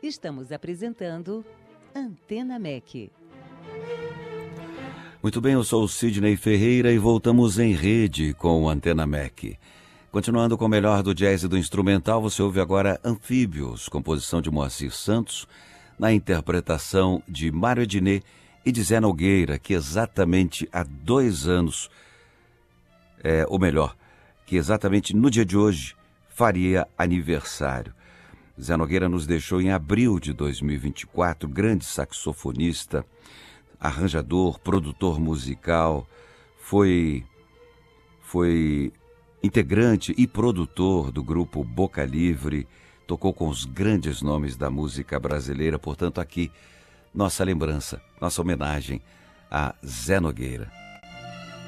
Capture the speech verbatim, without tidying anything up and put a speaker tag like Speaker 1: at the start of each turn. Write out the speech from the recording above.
Speaker 1: Estamos apresentando Antena M E C.
Speaker 2: Muito bem, eu sou o Sidney Ferreira e voltamos em rede com o Antena M E C. Continuando com o melhor do jazz e do instrumental, você ouve agora Anfíbios, composição de Moacir Santos, na interpretação de Mário Ednet e de Zé Nogueira, que exatamente há dois anos, é, ou melhor, que exatamente no dia de hoje faria aniversário. Zé Nogueira nos deixou em abril de dois mil e vinte e quatro, grande saxofonista, arranjador, produtor musical, foi, foi integrante e produtor do grupo Boca Livre, tocou com os grandes nomes da música brasileira, portanto aqui nossa lembrança, nossa homenagem a Zé Nogueira.